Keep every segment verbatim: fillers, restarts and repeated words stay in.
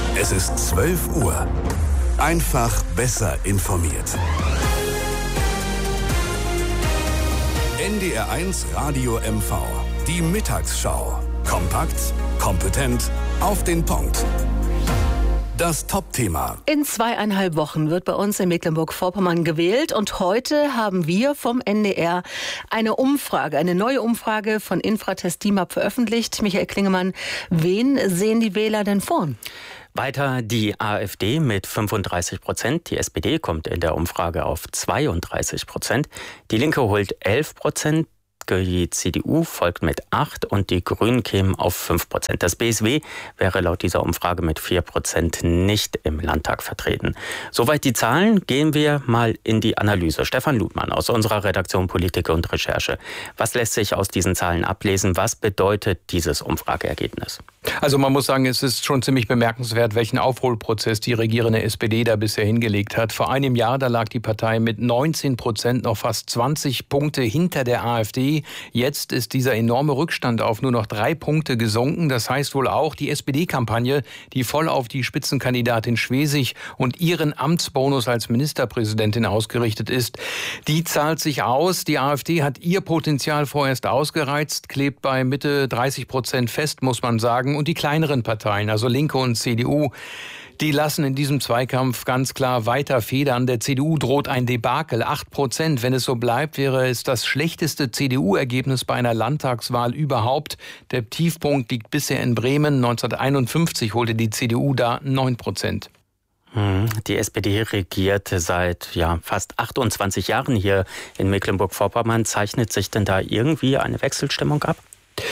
Es ist zwölf Uhr. Einfach besser informiert. N D R eins Radio M V. Die Mittagsschau. Kompakt, kompetent, auf den Punkt. Das Top-Thema. In zweieinhalb Wochen wird bei uns in Mecklenburg-Vorpommern gewählt. Und heute haben wir vom N D R eine Umfrage, eine neue Umfrage von Infratest DIMAP veröffentlicht. Michael Klingemann, wen sehen die Wähler denn vor? Weiter die AfD mit fünfunddreißig Prozent. Die S P D kommt in der Umfrage auf zweiunddreißig Prozent. Die Linke holt elf Prozent. Die C D U folgt mit acht und die Grünen kämen auf fünf Prozent. Das B S W wäre laut dieser Umfrage mit vier Prozent nicht im Landtag vertreten. Soweit die Zahlen, gehen wir mal in die Analyse. Stefan Ludmann aus unserer Redaktion Politik und Recherche. Was lässt sich aus diesen Zahlen ablesen? Was bedeutet dieses Umfrageergebnis? Also man muss sagen, es ist schon ziemlich bemerkenswert, welchen Aufholprozess die regierende S P D da bisher hingelegt hat. Vor einem Jahr, da lag die Partei mit neunzehn Prozent noch fast zwanzig Punkte hinter der AfD. Jetzt ist dieser enorme Rückstand auf nur noch drei Punkte gesunken. Das heißt wohl auch, die S P D-Kampagne, die voll auf die Spitzenkandidatin Schwesig und ihren Amtsbonus als Ministerpräsidentin ausgerichtet ist, die zahlt sich aus. Die AfD hat ihr Potenzial vorerst ausgereizt, klebt bei Mitte dreißig Prozent fest, muss man sagen. Und die kleineren Parteien, also Linke und C D U, die lassen in diesem Zweikampf ganz klar weiter federn. Der C D U droht ein Debakel, acht Prozent. Wenn es so bleibt, wäre es das schlechteste C D U-Ergebnis bei einer Landtagswahl überhaupt. Der Tiefpunkt liegt bisher in Bremen. neunzehnhunderteinundfünfzig holte die C D U da neun Prozent. Die S P D regiert seit ja, fast achtundzwanzig Jahren hier in Mecklenburg-Vorpommern. Zeichnet sich denn da irgendwie eine Wechselstimmung ab?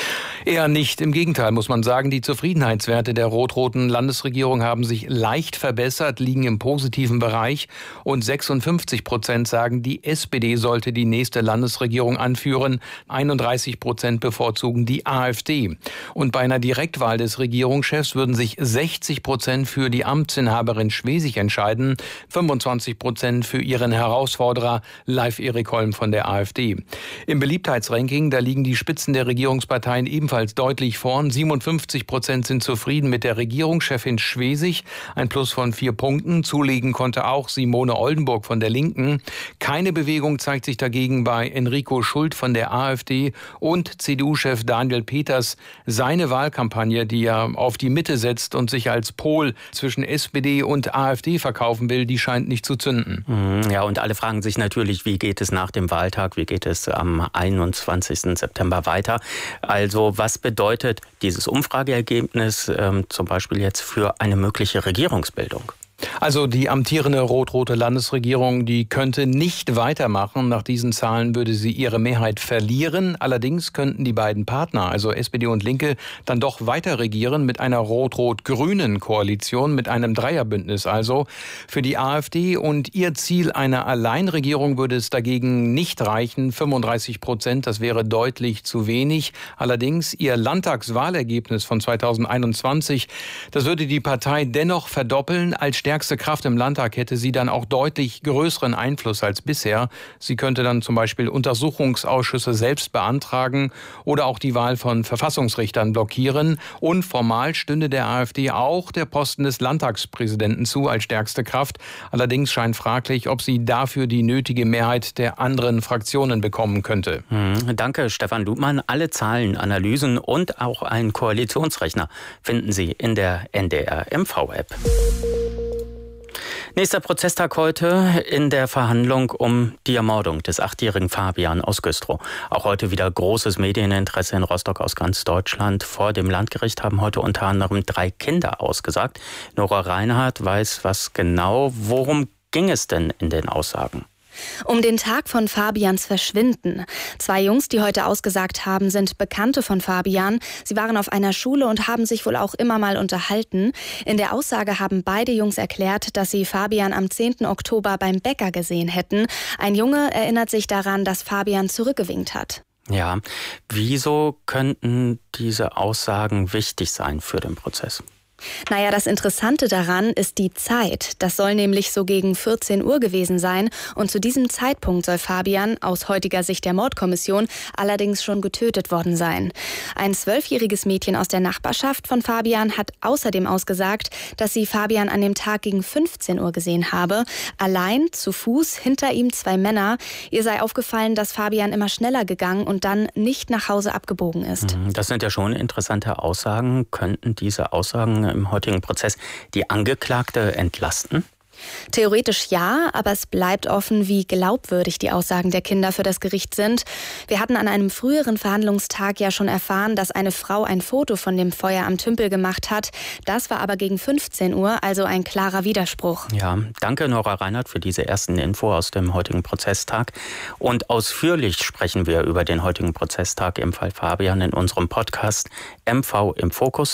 Eher nicht. Im Gegenteil, muss man sagen, die Zufriedenheitswerte der rot-roten Landesregierung haben sich leicht verbessert, liegen im positiven Bereich. Und sechsundfünfzig Prozent sagen, die S P D sollte die nächste Landesregierung anführen. einunddreißig Prozent bevorzugen die AfD. Und bei einer Direktwahl des Regierungschefs würden sich sechzig Prozent für die Amtsinhaberin Schwesig entscheiden, fünfundzwanzig Prozent für ihren Herausforderer Leif Erik Holm von der AfD. Im Beliebtheitsranking, da liegen die Spitzen der Regierungsparteien ebenfalls deutlich vorn. siebenundfünfzig Prozent sind zufrieden mit der Regierungschefin Schwesig. Ein Plus von vier Punkten. Zulegen konnte auch Simone Oldenburg von der Linken. Keine Bewegung zeigt sich dagegen bei Enrico Schult von der AfD und C D U-Chef Daniel Peters. Seine Wahlkampagne, die er auf die Mitte setzt und sich als Pol zwischen S P D und AfD verkaufen will, die scheint nicht zu zünden. Ja, und alle fragen sich natürlich, wie geht es nach dem Wahltag? Wie geht es am einundzwanzigsten September weiter? Also was bedeutet dieses Umfrageergebnis ähm, zum Beispiel jetzt für eine mögliche Regierungsbildung? Also die amtierende rot-rote Landesregierung, die könnte nicht weitermachen. Nach diesen Zahlen würde sie ihre Mehrheit verlieren. Allerdings könnten die beiden Partner, also S P D und Linke, dann doch weiter regieren mit einer rot-rot-grünen Koalition, mit einem Dreierbündnis also. Für die AfD und ihr Ziel einer Alleinregierung würde es dagegen nicht reichen. fünfunddreißig Prozent, das wäre deutlich zu wenig. Allerdings ihr Landtagswahlergebnis von zweitausendeinundzwanzig, das würde die Partei dennoch verdoppeln. Als stärkste Kraft im Landtag hätte sie dann auch deutlich größeren Einfluss als bisher. Sie könnte dann zum Beispiel Untersuchungsausschüsse selbst beantragen oder auch die Wahl von Verfassungsrichtern blockieren. Und formal stünde der AfD auch der Posten des Landtagspräsidenten zu als stärkste Kraft. Allerdings scheint fraglich, ob sie dafür die nötige Mehrheit der anderen Fraktionen bekommen könnte. Hm, danke, Stefan Ludmann. Alle Zahlen, Analysen und auch einen Koalitionsrechner finden Sie in der N D R M V-App. Nächster Prozesstag heute in der Verhandlung um die Ermordung des achtjährigen Fabian aus Güstrow. Auch heute wieder großes Medieninteresse in Rostock aus ganz Deutschland. Vor dem Landgericht haben heute unter anderem drei Kinder ausgesagt. Nora Reinhardt weiß was genau. Worum ging es denn in den Aussagen? Um den Tag von Fabians Verschwinden. Zwei Jungs, die heute ausgesagt haben, sind Bekannte von Fabian. Sie waren auf einer Schule und haben sich wohl auch immer mal unterhalten. In der Aussage haben beide Jungs erklärt, dass sie Fabian am zehnten Oktober beim Bäcker gesehen hätten. Ein Junge erinnert sich daran, dass Fabian zurückgewinkt hat. Ja, wieso könnten diese Aussagen wichtig sein für den Prozess? Naja, das Interessante daran ist die Zeit. Das soll nämlich so gegen vierzehn Uhr gewesen sein. Und zu diesem Zeitpunkt soll Fabian aus heutiger Sicht der Mordkommission allerdings schon getötet worden sein. Ein zwölfjähriges Mädchen aus der Nachbarschaft von Fabian hat außerdem ausgesagt, dass sie Fabian an dem Tag gegen fünfzehn Uhr gesehen habe. Allein, zu Fuß, hinter ihm zwei Männer. Ihr sei aufgefallen, dass Fabian immer schneller gegangen und dann nicht nach Hause abgebogen ist. Das sind ja schon interessante Aussagen. Könnten diese Aussagen im heutigen Prozess die Angeklagte entlasten? Theoretisch ja, aber es bleibt offen, wie glaubwürdig die Aussagen der Kinder für das Gericht sind. Wir hatten an einem früheren Verhandlungstag ja schon erfahren, dass eine Frau ein Foto von dem Feuer am Tümpel gemacht hat. Das war aber gegen fünfzehn Uhr, also ein klarer Widerspruch. Ja, danke Nora Reinhardt für diese ersten Info aus dem heutigen Prozesstag. Und ausführlich sprechen wir über den heutigen Prozesstag im Fall Fabian in unserem Podcast M V im Fokus.